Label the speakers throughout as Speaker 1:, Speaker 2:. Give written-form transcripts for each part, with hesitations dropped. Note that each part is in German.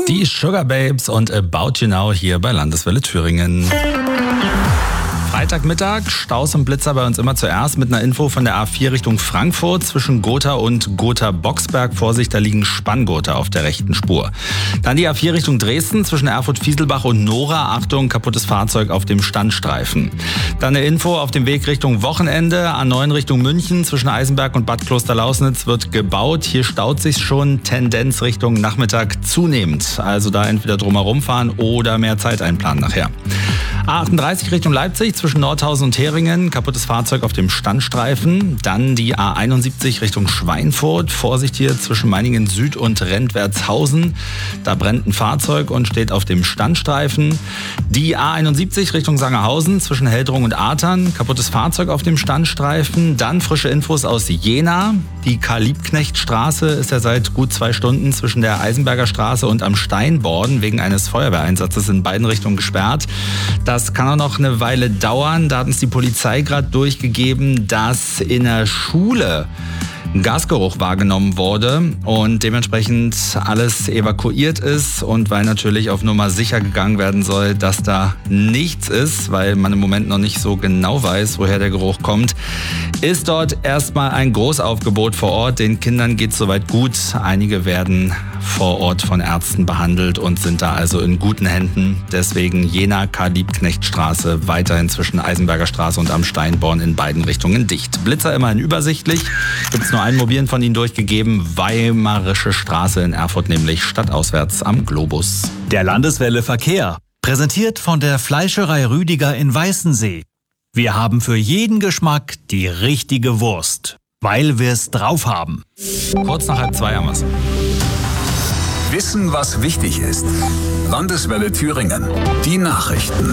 Speaker 1: Die Sugar Babes und About You Now hier bei Landeswelle Thüringen. Freitagmittag, Staus und Blitzer bei uns immer zuerst mit einer Info von der A4 Richtung Frankfurt zwischen Gotha und Gotha-Boxberg. Vorsicht, da liegen Spanngurte auf der rechten Spur. Dann die A4 Richtung Dresden zwischen Erfurt-Fieselbach und Nora. Achtung, kaputtes Fahrzeug auf dem Standstreifen. Dann eine Info auf dem Weg Richtung Wochenende. A9 Richtung München zwischen Eisenberg und Bad Klosterlausnitz wird gebaut. Hier staut sich schon, Tendenz Richtung Nachmittag zunehmend. Also da entweder drumherum fahren oder mehr Zeit einplanen nachher. A38 Richtung Leipzig zwischen Nordhausen und Heringen, kaputtes Fahrzeug auf dem Standstreifen. Dann die A71 Richtung Schweinfurt, Vorsicht hier zwischen Meiningen Süd und Rentwertshausen. Da brennt ein Fahrzeug und steht auf dem Standstreifen. Die A71 Richtung Sangerhausen zwischen Heldrung und Artern, kaputtes Fahrzeug auf dem Standstreifen. Dann frische Infos aus Jena. Die Karl-Liebknecht-Straße ist ja seit gut 2 Stunden zwischen der Eisenberger Straße und am Steinborden wegen eines Feuerwehreinsatzes in beiden Richtungen gesperrt. Das kann auch noch eine Weile dauern. Da hat uns die Polizei gerade durchgegeben, dass in der Schule ein Gasgeruch wahrgenommen wurde und dementsprechend alles evakuiert ist. Und weil natürlich auf Nummer sicher gegangen werden soll, dass da nichts ist, weil man im Moment noch nicht so genau weiß, woher der Geruch kommt, ist dort erstmal ein Großaufgebot vor Ort. Den Kindern geht es soweit gut. Einige werden vor Ort von Ärzten behandelt und sind da also in guten Händen. Deswegen Jena Karl-Liebknecht-Straße weiterhin zwischen Eisenberger Straße und am Steinborn in beiden Richtungen dicht. Blitzer immerhin übersichtlich. Gibt es nur einen mobilen von Ihnen durchgegeben. Weimarische Straße in Erfurt, nämlich stadtauswärts am Globus.
Speaker 2: Der Landeswelle Verkehr. Präsentiert von der Fleischerei Rüdiger in Weißensee. Wir haben für jeden Geschmack die richtige Wurst, weil wir es drauf haben.
Speaker 1: Kurz nach 1:30 haben wir's.
Speaker 3: Wissen, was wichtig ist. Landeswelle Thüringen. Die Nachrichten.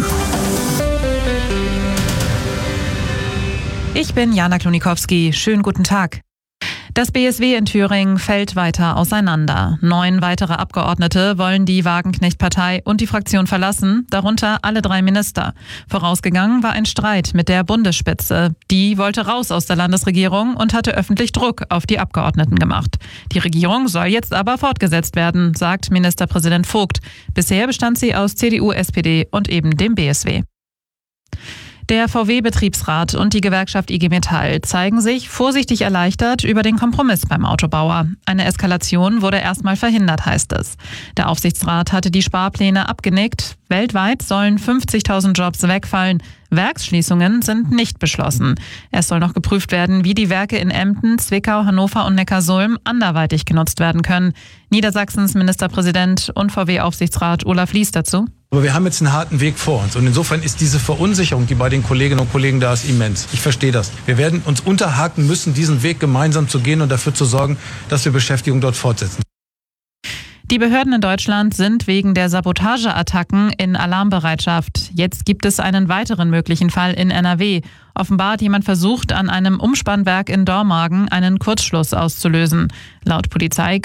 Speaker 4: Ich bin Jana Klonikowski. Schönen guten Tag. Das BSW in Thüringen fällt weiter auseinander. 9 weitere Abgeordnete wollen die Wagenknecht-Partei und die Fraktion verlassen, darunter alle 3 Minister. Vorausgegangen war ein Streit mit der Bundesspitze. Die wollte raus aus der Landesregierung und hatte öffentlich Druck auf die Abgeordneten gemacht. Die Regierung soll jetzt aber fortgesetzt werden, sagt Ministerpräsident Vogt. Bisher bestand sie aus CDU, SPD und eben dem BSW. Der VW-Betriebsrat und die Gewerkschaft IG Metall zeigen sich vorsichtig erleichtert über den Kompromiss beim Autobauer. Eine Eskalation wurde erstmal verhindert, heißt es. Der Aufsichtsrat hatte die Sparpläne abgenickt. Weltweit sollen 50.000 Jobs wegfallen. Werksschließungen sind nicht beschlossen. Es soll noch geprüft werden, wie die Werke in Emden, Zwickau, Hannover und Neckarsulm anderweitig genutzt werden können. Niedersachsens Ministerpräsident und VW-Aufsichtsrat Olaf Lies dazu.
Speaker 5: Aber wir haben jetzt einen harten Weg vor uns. Und insofern ist diese Verunsicherung, die bei den Kolleginnen und Kollegen da ist, immens. Ich verstehe das. Wir werden uns unterhaken müssen, diesen Weg gemeinsam zu gehen und dafür zu sorgen, dass wir Beschäftigung dort fortsetzen.
Speaker 4: Die Behörden in Deutschland sind wegen der Sabotageattacken in Alarmbereitschaft. Jetzt gibt es einen weiteren möglichen Fall in NRW. Offenbar hat jemand versucht, an einem Umspannwerk in Dormagen einen Kurzschluss auszulösen. Laut Polizei